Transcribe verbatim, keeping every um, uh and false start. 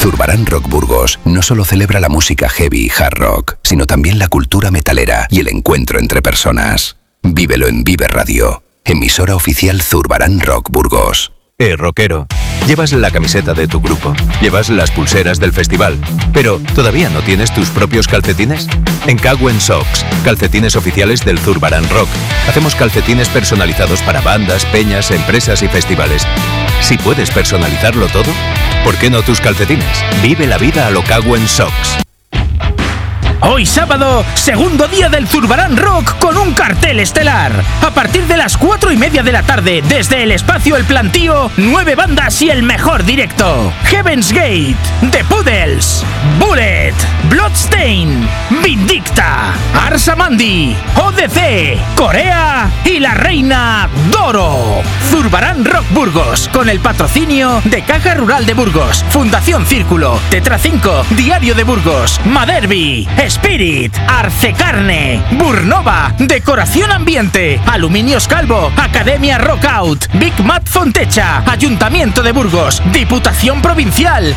Zurbarán Rock Burgos no solo celebra la música heavy y hard rock, sino también la cultura metalera y el encuentro entre personas. Vívelo en Vive Radio, emisora oficial Zurbarán Rock Burgos. Eh, rockero, llevas la camiseta de tu grupo, llevas las pulseras del festival, pero ¿todavía no tienes tus propios calcetines? En Cagüen Socks, calcetines oficiales del Zurbarán Rock. Hacemos calcetines personalizados para bandas, peñas, empresas y festivales. Si puedes personalizarlo todo, ¿por qué no tus calcetines? Vive la vida a lo Cagüen Socks. Hoy sábado, segundo día del Zurbarán Rock con un cartel estelar. A partir de las cuatro y media de la tarde, desde el espacio El Plantío, nueve bandas y el mejor directo. Heaven's Gate, The Poodles, Bullet, Bloodstain, Vindicta, Arsamandi, O D C, Corea y la Reina Doro. Zurbarán Rock Burgos, con el patrocinio de Caja Rural de Burgos, Fundación Círculo, Tetra cinco, Diario de Burgos, Maderbi, Spirit, Arcecarne, Burnova, Decoración Ambiente, Aluminios Calvo, Academia Rockout, Big Mat Fontecha, Ayuntamiento de Burgos, Diputación Provincial,